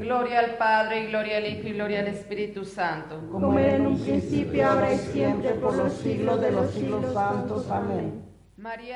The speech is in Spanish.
Gloria al Padre, y gloria al Hijo, y gloria al Espíritu Santo. Como era en un principio, ahora y siempre, por los siglos de los siglos santos. Amén. María